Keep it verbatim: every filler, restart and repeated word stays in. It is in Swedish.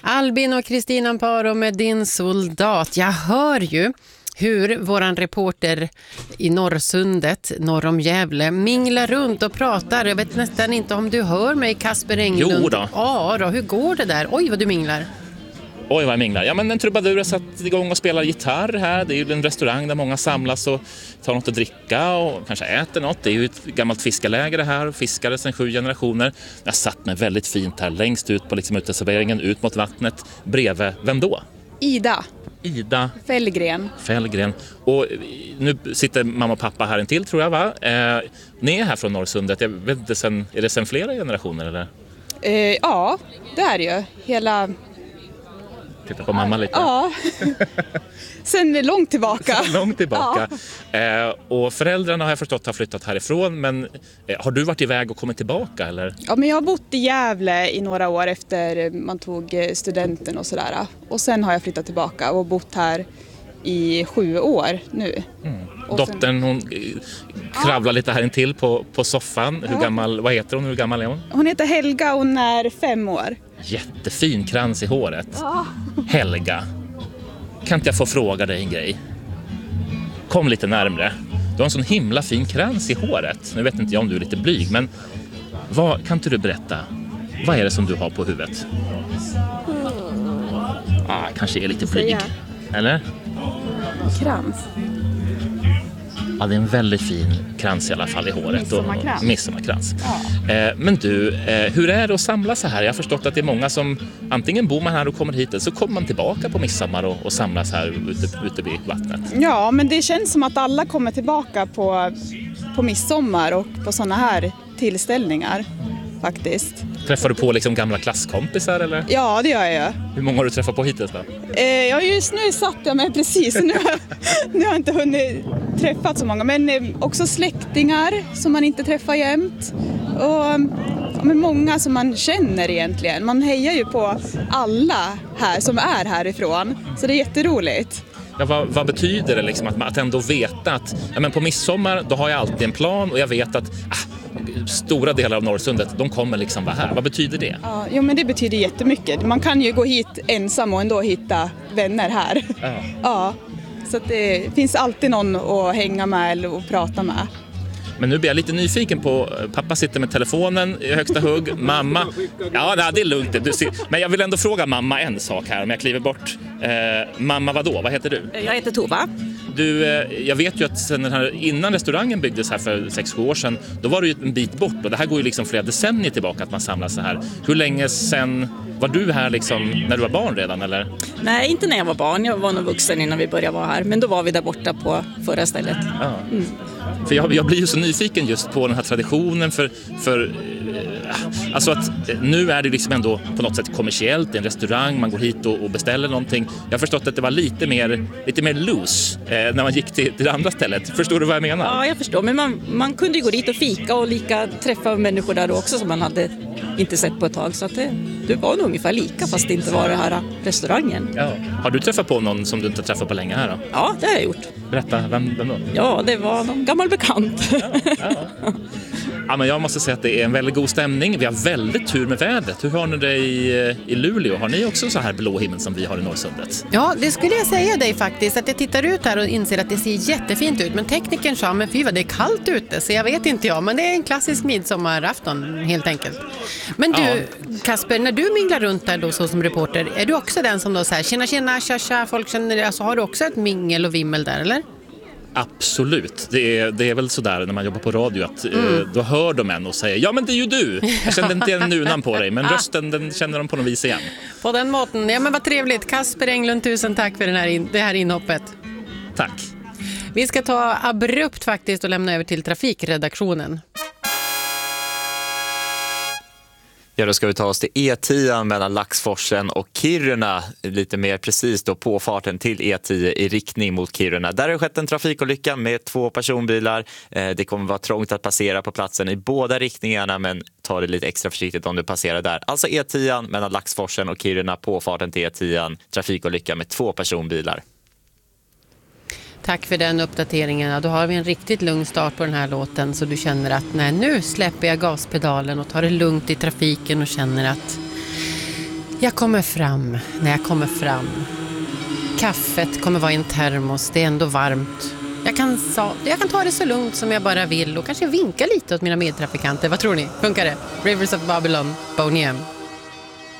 Albin och Kristina Amparo med Din soldat. Jag hör ju hur våran reporter i Norrsundet, norr om Gävle, minglar runt och pratar. Jag vet nästan inte om du hör mig, Kasper Englund. Jo då. Ja då, hur går det där? Oj, vad du minglar. Oj, vad jag minglar. Ja, men en trubadur har satt igång och spelar gitarr här. Det är ju en restaurang där många samlas och tar något att dricka och kanske äter något. Det är ju ett gammalt fiskarläger det här. Fiskare sedan sju generationer. Jag satt mig väldigt fint här längst ut på liksom uteserveringen, ut mot vattnet. Bredvid, vem då? Ida. Ida Fällgren. Fällgren. Och nu sitter mamma och pappa här intill, tror jag, va? Eh, ni är här från Norrsundet. Jag vet inte, sen, är det sen flera generationer, eller? Eh, ja, det är det ju. Hela... Titta på mamma lite. Ja, sen långt tillbaka. Sen långt tillbaka. Ja. Eh, och föräldrarna har jag förstått har flyttat härifrån. Men eh, har du varit iväg och kommit tillbaka, eller? Ja, men jag har bott i Gävle i några år efter man tog studenten och sådär. Och sen har jag flyttat tillbaka och bott här i sju år nu. Mm. Dottern, hon kravlar lite här intill på, på soffan. Hur Ja. gammal, vad heter hon? Hur gammal är hon? Hon heter Helga, hon är fem år. Jättefin krans i håret. Ja. Helga, kan inte jag få fråga dig en grej? Kom lite närmre. Du har en sån himla fin krans i håret. Nu vet inte jag om du är lite blyg, men vad, kan inte du berätta? Vad är det som du har på huvudet? Ah, kanske är lite blyg. Eller? Krans. Ja, det är en väldigt fin krans i alla fall i håret. Midsommarkrans. Och midsommar-krans. Ja. Eh, men du, eh, hur är det att samlas så här? Jag har förstått att det är många som antingen bor man här och kommer hit, eller så kommer man tillbaka på midsommar och, och samlas här ute, ute vid vattnet. Ja, men det känns som att alla kommer tillbaka på, på midsommar och på såna här tillställningar faktiskt. Träffar du på liksom gamla klasskompisar, eller? Ja, det gör jag. Hur många har du träffat på hittills då? Eh, ja, just nu satt jag med precis. Nu har, nu har jag inte hunnit träffa så många. Men eh, också släktingar som man inte träffar jämt. Och ja, men många som man känner egentligen. Man hejar ju på alla här som är härifrån. Så det är jätteroligt. Ja, vad, vad betyder det liksom att, att ändå veta att ja, men på midsommar då har jag alltid en plan och jag vet att ah, stora delar av Norrsundet, de kommer liksom vara här. Vad betyder det? Ja, jo, men det betyder jättemycket. Man kan ju gå hit ensam och ändå hitta vänner här. Ja. Ja, så att det finns alltid någon att hänga med eller att prata med. Men nu blir jag lite nyfiken på, pappa sitter med telefonen i högsta hugg, mamma, ja det är lugnt, du ser. Men jag vill ändå fråga mamma en sak här om jag kliver bort. Eh, mamma, vad då? Vad heter du? Jag heter Tova. Du, eh, jag vet ju att sen den här, innan restaurangen byggdes här för sex sju år sedan, då var det ju en bit bort och det här går ju liksom flera decennier tillbaka att man samlas så här. Hur länge sen var du här liksom när du var barn redan, eller? Nej, inte när jag var barn. Jag var nog vuxen innan vi började vara här. Men då var vi där borta på förra stället. Ja. Mm. För jag, jag blir ju så nyfiken just på den här traditionen för, för alltså att nu är det liksom ändå på något sätt kommersiellt, en restaurang, man går hit och, och beställer någonting. Jag har förstått att det var lite mer, lite mer loose eh, när man gick till, till det andra stället. Förstår du vad jag menar? Ja, jag förstår. Men man, man kunde ju gå dit och fika och lika träffa människor där också som man hade inte sett på ett tag. Så att det, det var nog ungefär lika fast det inte var det här restaurangen. Ja. Har du träffat på någon som du inte träffat på länge här då? Ja, det har jag gjort. Berätta, vem, vem då? Ja, det var någon gammal bekant. Ja, ja. Ja, men jag måste säga att det är en väldigt god stämning. Vi har väldigt tur med vädret. Hur har ni det i, i Luleå? Har ni också så här blå himmel som vi har i Norrsundet? Ja, det skulle jag säga dig faktiskt. Att jag tittar ut här och inser att det ser jättefint ut. Men teknikern sa, men fy vad det är kallt ute. Så jag vet inte jag. Men det är en klassisk midsommarafton helt enkelt. Men du, ja. Kasper, när du minglar runt där då så som reporter, är du också den som då så här, tjena, tjena, tja, tja, folk känner det. Alltså har du också ett mingel och vimmel där, eller? Absolut. Det är, det är väl sådär när man jobbar på radio att mm. eh, då hör de en och säger ja men det är ju du. Jag kände inte en nunan på dig men rösten den känner de på något vis igen. På den måten. Ja men vad trevligt. Kasper Englund, tusen tack för den här in, det här inhoppet. Tack. Vi ska ta abrupt faktiskt och lämna över till trafikredaktionen. Ja, då ska vi ta oss till E tio mellan Laxforsen och Kiruna. Lite mer precis då påfarten till E tio i riktning mot Kiruna. Där har det skett en trafikolycka med två personbilar. Det kommer vara trångt att passera på platsen i båda riktningarna, men ta det lite extra försiktigt om du passerar där. Alltså E tio mellan Laxforsen och Kiruna, påfarten till E tio. Trafikolycka med två personbilar. Tack för den uppdateringen. Då har vi en riktigt lugn start på den här låten så du känner att nej, nu släpper jag gaspedalen och tar det lugnt i trafiken och känner att Jag kommer fram när jag kommer fram. Kaffet kommer vara i en termos, det är ändå varmt. Jag kan, sa, jag kan ta det så lugnt som jag bara vill och kanske vinka lite åt mina medtrafikanter. Vad tror ni? Funkar det? Rivers of Babylon, Boney M.